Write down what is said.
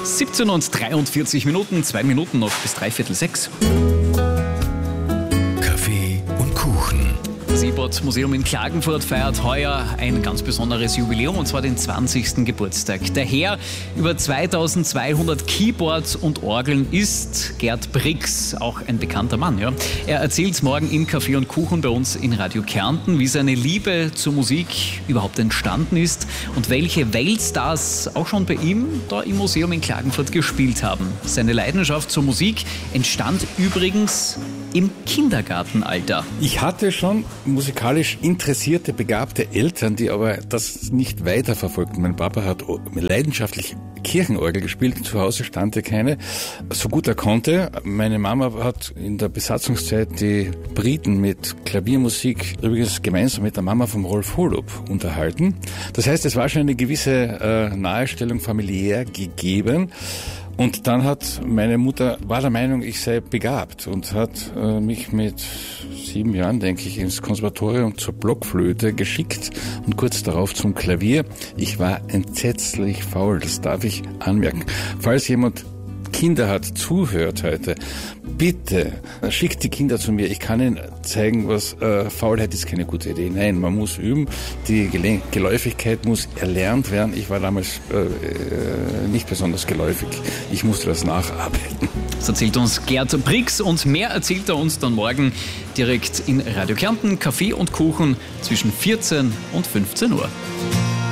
17:43, 2 Minuten noch bis 5:45. Kaffee und Kuchen. Das E-Board-Museum in Klagenfurt feiert heuer ein ganz besonderes Jubiläum, und zwar den 20. Geburtstag. Der Herr über 2200 Keyboards und Orgeln ist Gerd Brix, auch ein bekannter Mann. Ja. Er erzählt morgen im Kaffee und Kuchen bei uns in Radio Kärnten, wie seine Liebe zur Musik überhaupt entstanden ist und welche Weltstars auch schon bei ihm da im Museum in Klagenfurt gespielt haben. Seine Leidenschaft zur Musik entstand übrigens im Kindergartenalter. Ich hatte schon musikalisch interessierte, begabte Eltern, die aber das nicht weiterverfolgten. Mein Papa hat leidenschaftlich Kirchenorgel gespielt, zu Hause stand ja keine, so gut er konnte. Meine Mama hat in der Besatzungszeit die Briten mit Klaviermusik, übrigens gemeinsam mit der Mama vom Rolf Holub, unterhalten. Das heißt, es war schon eine gewisse Nahestellung familiär gegeben. Und dann meine Mutter war der Meinung, ich sei begabt und hat mich mit 7 Jahren, denke ich, ins Konservatorium zur Blockflöte geschickt und kurz darauf zum Klavier. Ich war entsetzlich faul, das darf ich anmerken. Falls jemand Kinder hat, zuhört heute, bitte schickt die Kinder zu mir. Ich kann Ihnen zeigen, was Faulheit ist keine gute Idee. Nein, man muss üben. Die Geläufigkeit muss erlernt werden. Ich war damals nicht besonders geläufig. Ich musste das nacharbeiten. Das erzählt uns Gerd Brix, und mehr erzählt er uns dann morgen direkt in Radio Kärnten, Kaffee und Kuchen zwischen 14 und 15 Uhr.